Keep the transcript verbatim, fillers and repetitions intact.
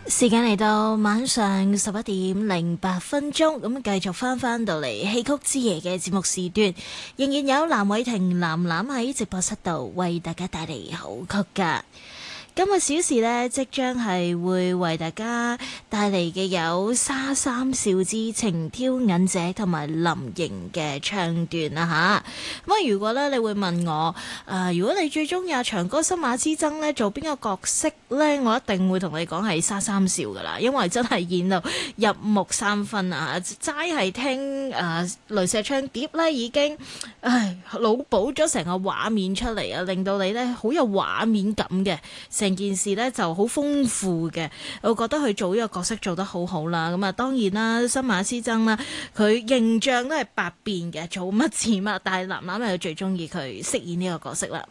時間嚟到晚上十一點零八分鐘，咁繼續翻翻到嚟戲曲之夜嘅節目時段，仍然有藍偉霆、藍藍喺直播室度為大家帶嚟好曲噶。今個小時呢，即將係會為大家帶嚟嘅有沙三少之情挑引者同埋林瑩嘅唱段啦吓。咁啊，如果咧你會問我，誒、呃，如果你最中意阿長歌新馬之爭呢，做邊個角色呢？我一定會同你講係沙三少噶啦，因為真係演到入木三分啊！齋係聽誒、呃、雷石唱碟呢，已經唉腦補咗成個畫面出嚟啊，令到你呢好有畫面感嘅。成件事呢就好豐富嘅，我覺得佢做呢個角色做得好好啦。咁啊，當然啦，新馬師曾啦，佢形象都係百變嘅，做乜似乜，但係藍藍係最中意佢飾演呢個角色啦。